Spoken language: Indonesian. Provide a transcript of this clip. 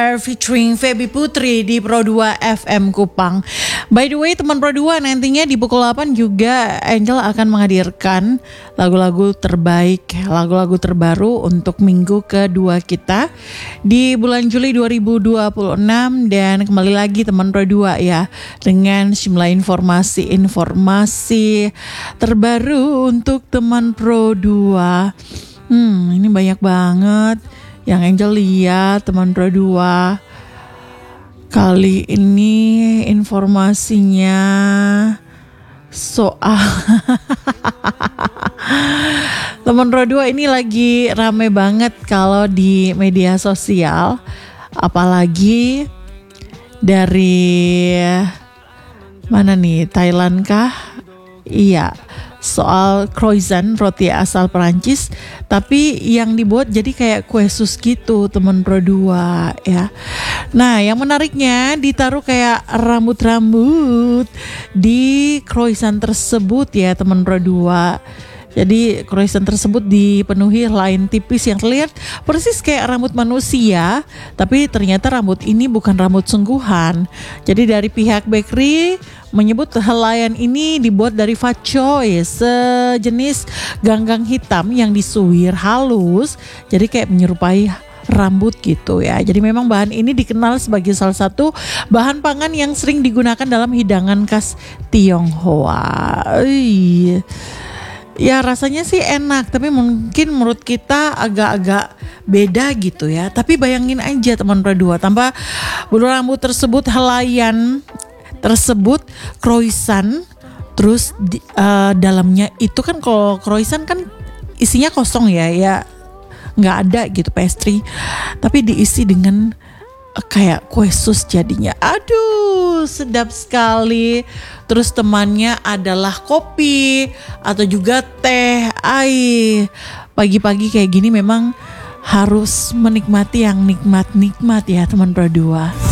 Featuring Feby Putri di Pro 2 FM Kupang. By the way, teman Pro 2, nantinya di pukul 8 juga Angel akan menghadirkan lagu-lagu terbaik, lagu-lagu terbaru untuk minggu kedua kita di bulan Juli 2026. Dan kembali lagi teman Pro 2 ya, dengan sejumlah informasi terbaru untuk teman Pro 2. Ini banyak banget yang Angel lihat teman Pro 2. Kali ini informasinya soal teman Pro 2 ini lagi rame banget kalau di media sosial, apalagi dari mana nih, Thailand kah? Iya, soal croissant, roti asal Perancis, tapi yang dibuat jadi kayak kue sus gitu teman Pro 2 ya. Nah, yang menariknya ditaruh kayak rambut-rambut di croissant tersebut ya teman Pro 2. Jadi croissant tersebut dipenuhi helai tipis yang terlihat persis kayak rambut manusia, tapi ternyata rambut ini bukan rambut sungguhan. Jadi dari pihak bakery menyebut helaian ini dibuat dari fat choy, sejenis ganggang hitam yang disuir halus, jadi kayak menyerupai rambut gitu ya. Jadi memang bahan ini dikenal sebagai salah satu bahan pangan yang sering digunakan dalam hidangan khas Tionghoa. Ya rasanya sih enak, tapi mungkin menurut kita agak-agak beda gitu ya. Tapi bayangin aja teman Pro 2, tanpa bulu rambut tersebut, helaian tersebut croissant, terus dalamnya itu kan, kalau croissant kan isinya kosong ya nggak ada gitu pastry, tapi diisi dengan kayak kue sus jadinya. Aduh, sedap sekali. Terus temannya adalah kopi atau juga teh. Pagi-pagi kayak gini memang harus menikmati yang nikmat-nikmat ya teman Pro 2.